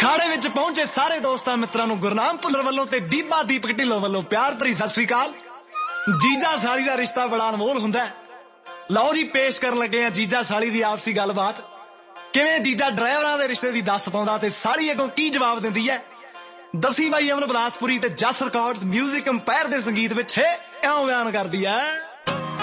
ਅਖਾੜੇ ਵਿੱਚ ਪਹੁੰਚੇ ਸਾਰੇ ਦੋਸਤਾਂ ਮਿੱਤਰਾਂ ਨੂੰ ਗੁਰਨਾਮ ਭੁੱਲਰ ਵੱਲੋਂ ਤੇ ਬੀਬਾ ਦੀਪਕ ਢਿੱਲੋਂ ਵੱਲੋਂ ਪਿਆਰ ਭਰੀ ਸਤਿ ਸ੍ਰੀ ਅਕਾਲ। ਜੀਜਾ ਸਾਲੀ ਦਾ ਰਿਸ਼ਤਾ ਬੜਾ ਅਨਮੋਲ ਹੁੰਦਾ ਹੈ। ਲਓ ਜੀ ਪੇਸ਼ ਕਰਨ ਲੱਗੇ ਆ ਜੀਜਾ ਸਾਲੀ ਦੀ ਆਪਸੀ ਗੱਲਬਾਤ। ਕਿਵੇਂ ਜੀਜਾ ਡਰਾਈਵਰਾਂ ਦੇ ਰਿਸ਼ਤੇ ਦੀ ਦੱਸ ਪਾਉਂਦਾ ਤੇ ਸਾਲੀ ਅੱਗੋਂ ਕੀ ਜਵਾਬ ਦਿੰਦੀ ਹੈ। ਦਸੀ ਬਾਈ ਅਮਨ ਬਲਾਸਪੁਰੀ ਤੇ ਜਸ ਰਿਕਾਰਡਸ ਮਿਊਜ਼ਿਕ ਅੰਪਾਇਰ ਦੇ ਸੰਗੀਤ ਵਿੱਚ ਇਉਂ ਬਿਆਨ ਕਰਦੀ ਹੈ।